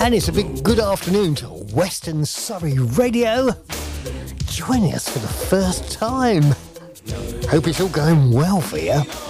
And it's a big good afternoon to Western Surrey Radio, joining us for the first time. Hope it's all going well for you.